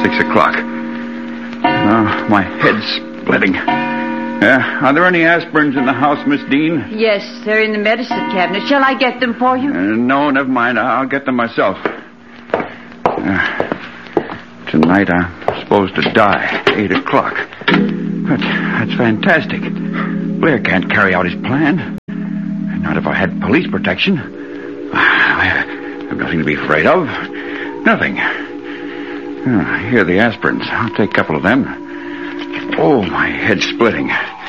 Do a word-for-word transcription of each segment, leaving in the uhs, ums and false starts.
Six o'clock. Oh, my head's splitting. Uh, are there any aspirins in the house, Miss Dean? Yes, they're in the medicine cabinet. Shall I get them for you? Uh, no, never mind. I'll get them myself. Uh, tonight I'm supposed to die at eight o'clock. But that's fantastic. Blair can't carry out his plan. Not if I had police protection. I have nothing to be afraid of. Nothing. Oh, here are the aspirins. I'll take a couple of them. Oh, my head's splitting.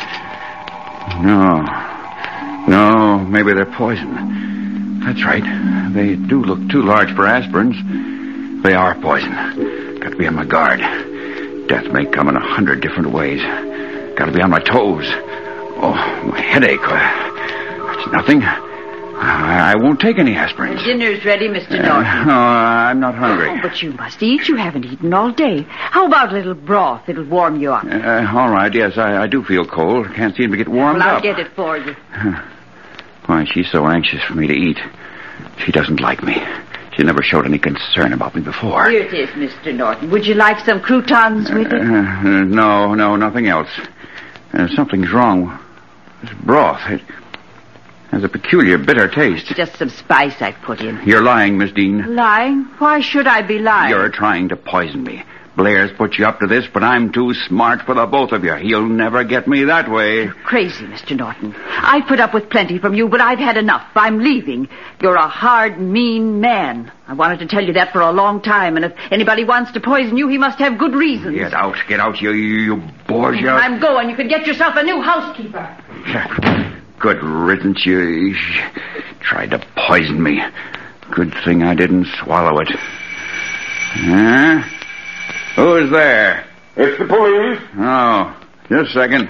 No. No, maybe they're poison. That's right. They do look too large for aspirins. They are poison. Got to be on my guard. Death may come in a hundred different ways. Got to be on my toes. Oh, my headache. That's nothing. I won't take any aspirins. Dinner's ready, Mister Norton. Uh, no, I'm not hungry. Oh, but you must eat. You haven't eaten all day. How about a little broth? It'll warm you up. Uh, all right, yes, I, I do feel cold. Can't seem to get warmed well, I'll up. get it for you. Why, she's so anxious for me to eat. She doesn't like me. She never showed any concern about me before. Here it is, Mister Norton. Would you like some croutons with it? Uh, uh, no, no, nothing else. Uh, something's wrong. This broth, it has a peculiar bitter taste. It's just some spice I put in. You're lying, Miss Dean. Lying? Why should I be lying? You're trying to poison me. Blair's put you up to this, but I'm too smart for the both of you. He'll never get me that way. You're crazy, Mister Norton. I've put up with plenty from you, but I've had enough. I'm leaving. You're a hard, mean man. I wanted to tell you that for a long time, and if anybody wants to poison you, he must have good reasons. Get out, get out, you, you, you Borgia. I'm going. You can get yourself a new housekeeper. Good riddance. You, you tried to poison me. Good thing I didn't swallow it. Huh? Who's there? It's the police. Oh, just a second.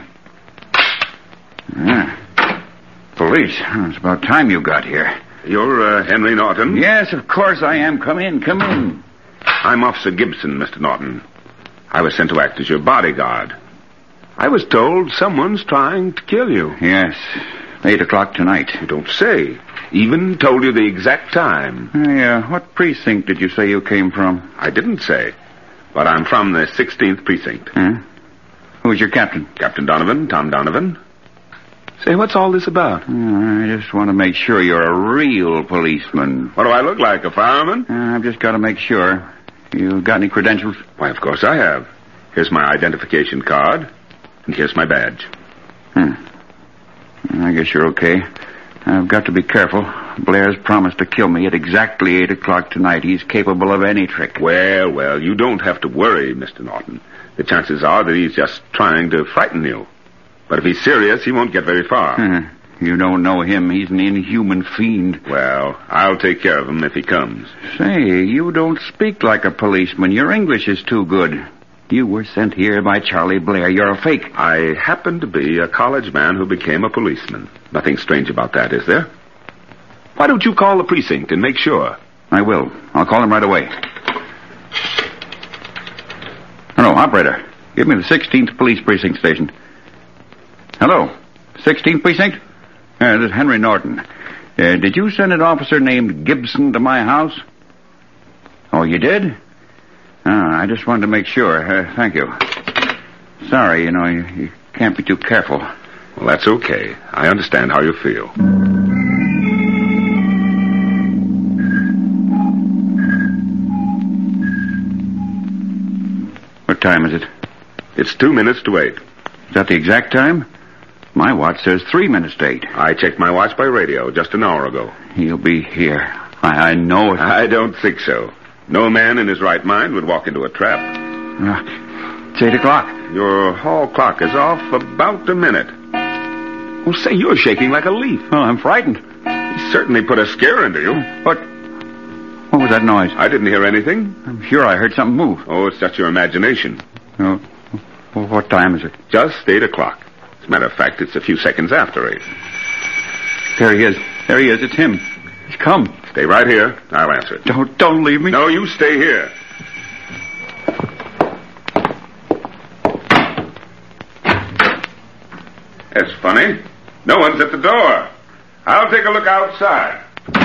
Ah, police. Oh, it's about time you got here. You're uh, Henry Norton? Yes, of course I am. Come in, come in. I'm Officer Gibson, Mister Norton. I was sent to act as your bodyguard. I was told someone's trying to kill you. Yes, eight o'clock tonight. You don't say. Even told you the exact time. Hey, uh, what precinct did you say you came from? I didn't say. But I'm from the sixteenth precinct. Huh? Who's your captain? Captain Donovan, Tom Donovan. Say, what's all this about? Oh, I just want to make sure you're a real policeman. What do I look like, a fireman? Uh, I've just got to make sure. You got any credentials? Why, of course I have. Here's my identification card, and here's my badge. Hmm. I guess you're okay. I've got to be careful. Blair's promised to kill me at exactly eight o'clock tonight. He's capable of any trick. Well, well, you don't have to worry, Mister Norton. The chances are that he's just trying to frighten you. But if he's serious, he won't get very far. Huh. You don't know him. He's an inhuman fiend. Well, I'll take care of him if he comes. Say, you don't speak like a policeman. Your English is too good. You were sent here by Charlie Blair. You're a fake. I happen to be a college man who became a policeman. Nothing strange about that, is there? Why don't you call the precinct and make sure? I will. I'll call him right away. Hello, operator. Give me the sixteenth Police Precinct station. Hello, sixteenth Precinct? Uh, this is Henry Norton. Uh, did you send an officer named Gibson to my house? Oh, you did? Ah, I just wanted to make sure. Uh, thank you. Sorry, you know, you, you can't be too careful. Well, that's okay. I understand how you feel. What time is it? It's two minutes to eight. Is that the exact time? My watch says three minutes to eight. I checked my watch by radio just an hour ago. He'll be here. I, I know it. I don't think so. No man in his right mind would walk into a trap. Uh, it's eight o'clock. Your hall clock is off about a minute. Well, say, you're shaking like a leaf. Oh, I'm frightened. He certainly put a scare into you. What? What was that noise? I didn't hear anything. I'm sure I heard something move. Oh, it's just your imagination. Oh, well, what time is it? Just eight o'clock. As a matter of fact, it's a few seconds after eight. There he is. There he is. It's him. He's come. Stay right here. I'll answer it. Don't, don't leave me. No, you stay here. That's funny. No one's at the door. I'll take a look outside.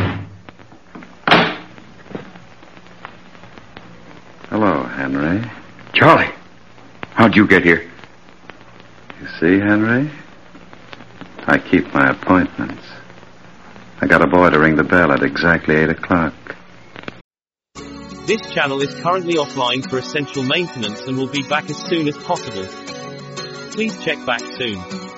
Hello, Henry. Charlie, how'd you get here? You see, Henry? I keep my appointments. I got a boy to ring the bell at exactly eight o'clock. This channel is currently offline for essential maintenance and will be back as soon as possible. Please check back soon.